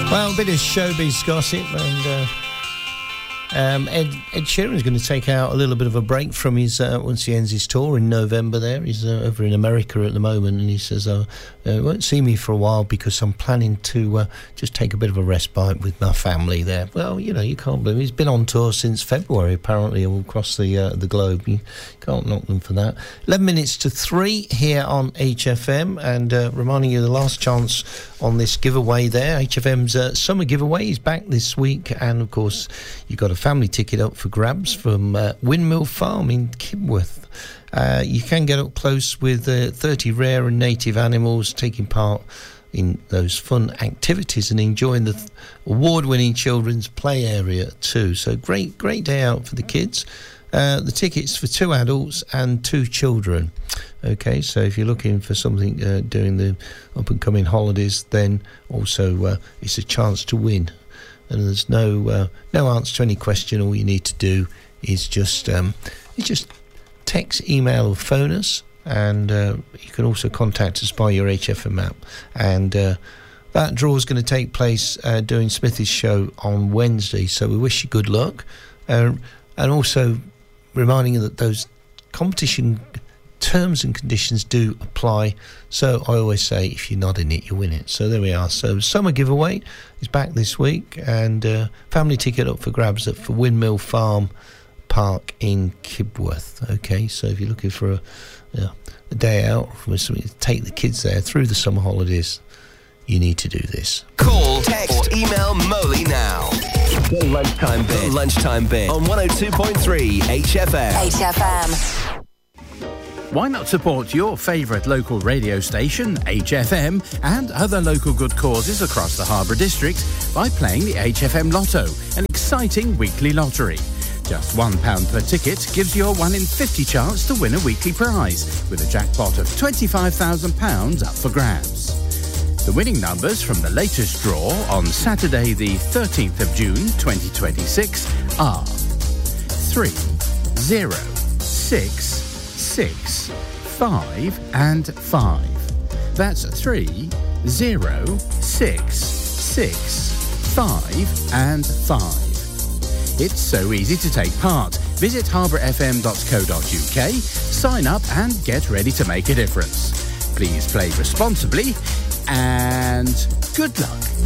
Well, a bit of showbiz gossip, and Ed Sheeran's going to take out a little bit of a break from his once he ends his tour in November. He's over in America at the moment, and he says, won't see me for a while because I'm planning to just take a bit of a respite with my family there. Well, you know, you can't blame him. He's been on tour since February, apparently, all across the globe. You can't knock them for that. 11 minutes to 3 here on HFM, and reminding you the last chance on this giveaway there. HFM's summer giveaway is back this week, and of course you've got a family ticket up for grabs from Windmill Farm in Kibworth. You can get up close with 30 rare and native animals, taking part in those fun activities and enjoying the award-winning children's play area too. So great day out for the kids. The tickets for 2 adults and 2 children. Okay, so if you're looking for something during the up-and-coming holidays, then also it's a chance to win. And there's no answer to any question. All you need to do is just text, email, or phone us, and you can also contact us by your HFM app. And that draw is going to take place during Smithy's show on Wednesday. So we wish you good luck, and also reminding you that those competition terms and conditions do apply. So I always say, if you're not in it, you win it. So there we are. So summer giveaway is back this week, and family ticket up for grabs for Windmill Farm Park in Kibworth. Okay, so if you're looking for a day out with something to take the kids there through the summer holidays, you need to do this. Call, text, or email Moley now. The lunchtime bit on 102.3 HFM. HFM. Why not support your favourite local radio station, HFM, and other local good causes across the Harbour District by playing the HFM Lotto, an exciting weekly lottery. Just £1 per ticket gives you a 1 in 50 chance to win a weekly prize, with a jackpot of £25,000 up for grabs. The winning numbers from the latest draw on Saturday the 13th of June 2026 are 3, 0, 6, 6, 5 and 5. That's 3, 0, 6, 6, 5 and 5. It's so easy to take part. Visit harbourfm.co.uk, sign up and get ready to make a difference. Please play responsibly and good luck.